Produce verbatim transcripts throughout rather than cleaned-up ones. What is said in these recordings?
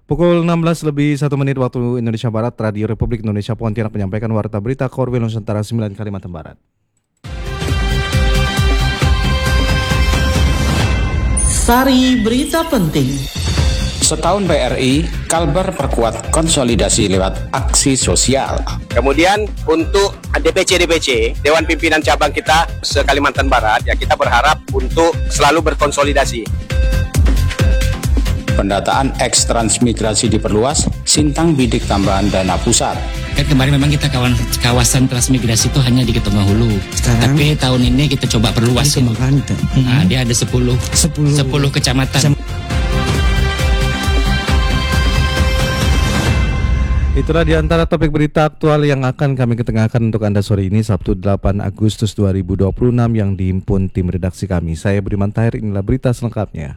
Pukul enam belas lebih satu menit waktu Indonesia Barat, Radio Republik Indonesia Pontianak menyampaikan warta berita Korwil Nusantara sembilan Kalimantan Barat. Sari berita penting. Setahun B R I, Kalbar perkuat konsolidasi lewat aksi sosial. Kemudian untuk D P C D P C, Dewan Pimpinan Cabang kita se-Kalimantan Barat, ya kita berharap untuk selalu berkonsolidasi. Pendataan eks transmigrasi diperluas, Sintang bidik tambahan dana pusat. Kan kemarin memang kita kawan, kawasan transmigrasi itu hanya di Ketengah Hulu. Sekarang, tapi tahun ini kita coba perluas. Nah, dia ada sepuluh kecamatan. Itulah di antara topik berita aktual yang akan kami ketengahkan untuk Anda sore ini, Sabtu delapan Agustus dua ribu dua puluh enam yang dihimpun tim redaksi kami. Saya Budiman Tahir, inilah berita selengkapnya.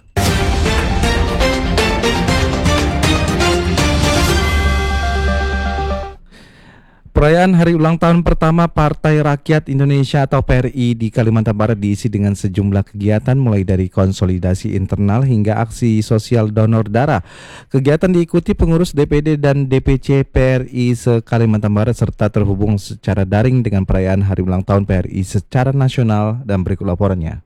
Perayaan hari ulang tahun pertama Partai Rakyat Indonesia atau P R I di Kalimantan Barat diisi dengan sejumlah kegiatan mulai dari konsolidasi internal hingga aksi sosial donor darah. Kegiatan diikuti pengurus D P D dan D P C P R I se-Kalimantan Barat serta terhubung secara daring dengan perayaan hari ulang tahun P R I secara nasional dan berikut laporannya.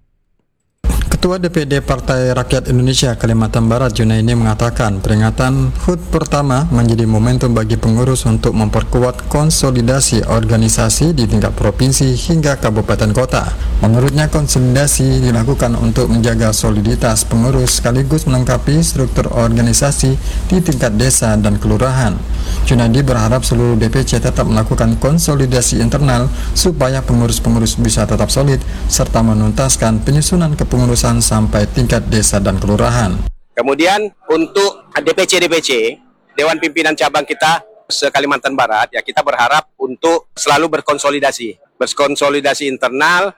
Ketua D P D Partai Rakyat Indonesia Kalimantan Barat Junaidi mengatakan peringatan H U T pertama menjadi momentum bagi pengurus untuk memperkuat konsolidasi organisasi di tingkat provinsi hingga kabupaten kota. Menurutnya konsolidasi dilakukan untuk menjaga soliditas pengurus sekaligus melengkapi struktur organisasi di tingkat desa dan kelurahan. Junaidi berharap seluruh D P C tetap melakukan konsolidasi internal supaya pengurus-pengurus bisa tetap solid serta menuntaskan penyusunan kepengurusan sampai tingkat desa dan kelurahan. Kemudian untuk D P C D P C, Dewan Pimpinan Cabang kita se-Kalimantan Barat, ya kita berharap untuk selalu berkonsolidasi, berkonsolidasi internal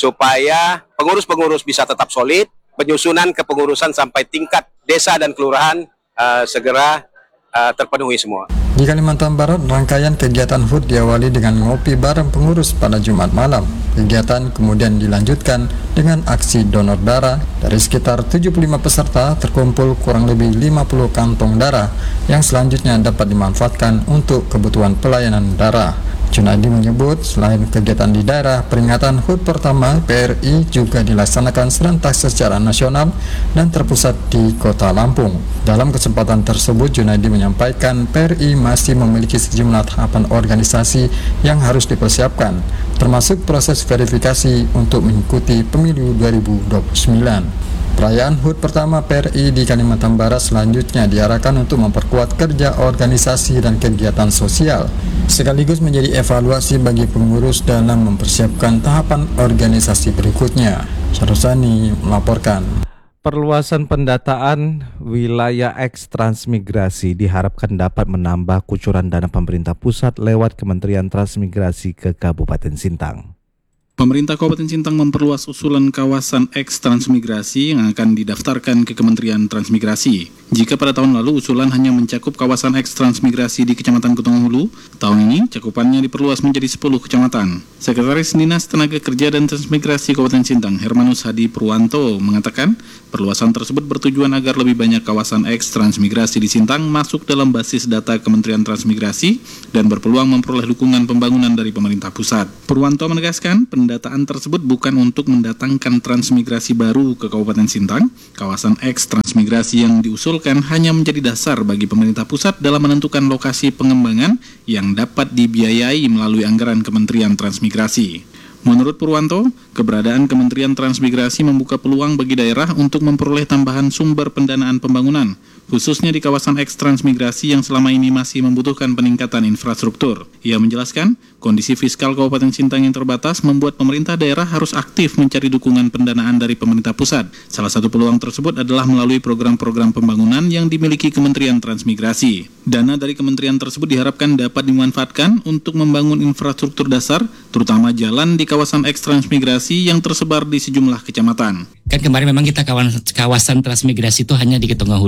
supaya pengurus-pengurus bisa tetap solid, penyusunan kepengurusan sampai tingkat desa dan kelurahan uh, segera uh, terpenuhi semua. Di Kalimantan Barat, rangkaian kegiatan H U T diawali dengan ngopi bareng pengurus pada Jumat malam. Kegiatan kemudian dilanjutkan dengan aksi donor darah. Dari sekitar tujuh puluh lima peserta terkumpul kurang lebih lima puluh kantong darah yang selanjutnya dapat dimanfaatkan untuk kebutuhan pelayanan darah. Junaidi menyebut selain kegiatan di daerah, peringatan H U T pertama P R I juga dilaksanakan serentak secara nasional dan terpusat di Kota Lampung. Dalam kesempatan tersebut, Junaidi menyampaikan P R I masih memiliki sejumlah tahapan organisasi yang harus dipersiapkan, termasuk proses verifikasi untuk mengikuti pemilu dua ribu dua puluh sembilan. Perayaan H U T pertama P R I di Kalimantan Barat selanjutnya diarahkan untuk memperkuat kerja organisasi dan kegiatan sosial, sekaligus menjadi evaluasi bagi pengurus dalam mempersiapkan tahapan organisasi berikutnya. Syarusani melaporkan. Perluasan pendataan wilayah eks transmigrasi diharapkan dapat menambah kucuran dana pemerintah pusat lewat Kementerian Transmigrasi ke Kabupaten Sintang. Pemerintah Kabupaten Sintang memperluas usulan kawasan eks transmigrasi yang akan didaftarkan ke Kementerian Transmigrasi. Jika pada tahun lalu usulan hanya mencakup kawasan eks transmigrasi di Kecamatan Ketengah Hulu, tahun ini cakupannya diperluas menjadi sepuluh kecamatan. Sekretaris Dinas Tenaga Kerja dan Transmigrasi Kabupaten Sintang, Hermanus Hadi Purwanto, mengatakan perluasan tersebut bertujuan agar lebih banyak kawasan eks transmigrasi di Sintang masuk dalam basis data Kementerian Transmigrasi dan berpeluang memperoleh dukungan pembangunan dari pemerintah pusat. Purwanto menegaskan pendataan tersebut bukan untuk mendatangkan transmigrasi baru ke Kabupaten Sintang. Kawasan eks transmigrasi yang diusulkan hanya menjadi dasar bagi pemerintah pusat dalam menentukan lokasi pengembangan yang dapat dibiayai melalui anggaran Kementerian Transmigrasi. Menurut Purwanto, keberadaan Kementerian Transmigrasi membuka peluang bagi daerah untuk memperoleh tambahan sumber pendanaan pembangunan, khususnya di kawasan eks transmigrasi yang selama ini masih membutuhkan peningkatan infrastruktur. Ia menjelaskan, kondisi fiskal Kabupaten Sintang yang terbatas membuat pemerintah daerah harus aktif mencari dukungan pendanaan dari pemerintah pusat. Salah satu peluang tersebut adalah melalui program-program pembangunan yang dimiliki Kementerian Transmigrasi. Dana dari kementerian tersebut diharapkan dapat dimanfaatkan untuk membangun infrastruktur dasar, terutama jalan di kawasan eks transmigrasi yang tersebar di sejumlah kecamatan. Kan kemarin memang kita kawan, kawasan transmigrasi itu hanya di Ketengah Hulu.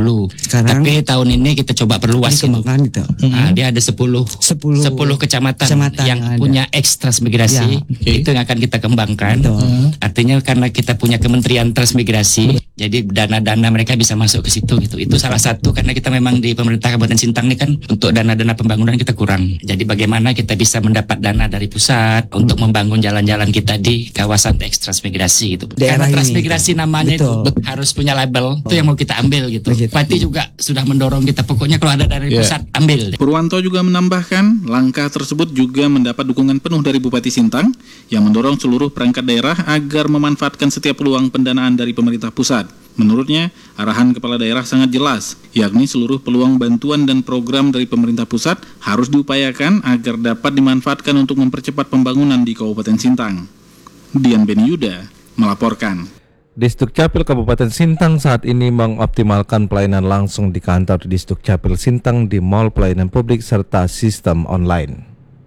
Sekarang, tapi tahun ini kita coba perluas itu. itu. Nah, dia ada sepuluh, sepuluh, sepuluh kecamatan, kecamatan yang ada. Punya eks transmigrasi. Ya, okay. Itu yang akan kita kembangkan. Betul. Artinya karena kita punya Kementerian Transmigrasi, betul. Jadi dana-dana mereka bisa masuk ke situ gitu. Itu betul. Salah satu karena kita memang di pemerintah Kabupaten Sintang ini kan untuk dana-dana pembangunan kita kurang. Jadi bagaimana kita bisa mendapat dana dari pusat hmm. untuk membangun jalan-jalan kita di kawasan eks transmigrasi gitu. Daerah karena transmigrasi ini, namanya betul. Itu harus punya label. Oh. Itu yang mau kita ambil gitu. Begitu. Bupati juga sudah mendorong kita, pokoknya kalau ada dari yeah. pusat ambil. Purwanto juga menambahkan langkah tersebut juga mendapat dukungan penuh dari Bupati Sintang yang mendorong seluruh perangkat daerah agar memanfaatkan setiap peluang pendanaan dari pemerintah pusat. Menurutnya, arahan kepala daerah sangat jelas, yakni seluruh peluang bantuan dan program dari pemerintah pusat harus diupayakan agar dapat dimanfaatkan untuk mempercepat pembangunan di Kabupaten Sintang. Dian Beni Yuda melaporkan. Disdukcapil Kabupaten Sintang saat ini mengoptimalkan pelayanan langsung di kantor Disdukcapil Sintang di Mall Pelayanan Publik serta sistem online.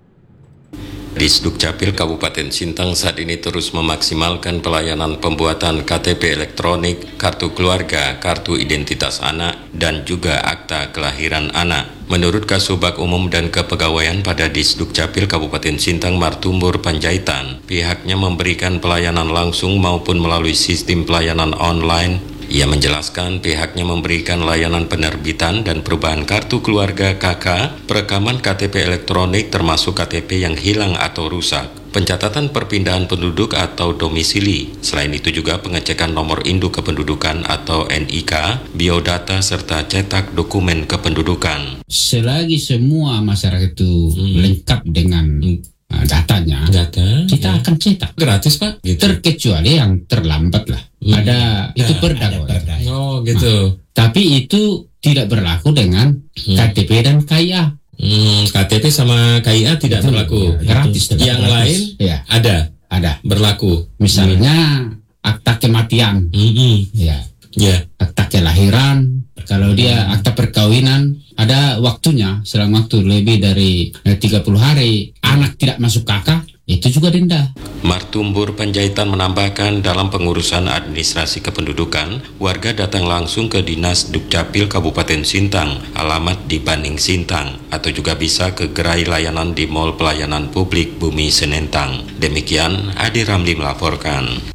Disdukcapil Kabupaten Sintang saat ini terus memaksimalkan pelayanan pembuatan K T P elektronik, kartu keluarga, kartu identitas anak, dan juga akta kelahiran anak. Menurut Kasubag Umum dan Kepegawaian pada Disdukcapil Kabupaten Sintang Martumbur Panjaitan, pihaknya memberikan pelayanan langsung maupun melalui sistem pelayanan online. Ia menjelaskan pihaknya memberikan layanan penerbitan dan perubahan kartu keluarga K K, perekaman K T P elektronik termasuk K T P yang hilang atau rusak, pencatatan perpindahan penduduk atau domisili. Selain itu juga pengecekan nomor induk kependudukan atau N I K, biodata serta cetak dokumen kependudukan. Selagi semua masyarakat itu hmm. lengkap dengan uh, datanya, Data, kita ya. akan cetak gratis Pak. Gitu. Terkecuali yang terlambat lah. Hmm. Ada ya, itu perda. Oh gitu. Nah, tapi itu tidak berlaku dengan hmm. K T P dan K I A. Hmm, K T P sama K I A tidak itu, berlaku. Ya, gratis. Yang gratis. Lain ya. ada, ada berlaku. Misalnya hmm. akta kematian, hmm. ya, ya, akta kelahiran. Kalau dia akta perkawinan, ada waktunya, selang waktu lebih dari eh, tiga puluh hari, anak tidak masuk K K, itu juga denda. Martumbur Panjaitan menambahkan dalam pengurusan administrasi kependudukan, warga datang langsung ke Dinas Dukcapil Kabupaten Sintang, alamat di Baning Sintang, atau juga bisa ke gerai layanan di Mall Pelayanan Publik Bumi Senentang. Demikian Adi Ramli melaporkan.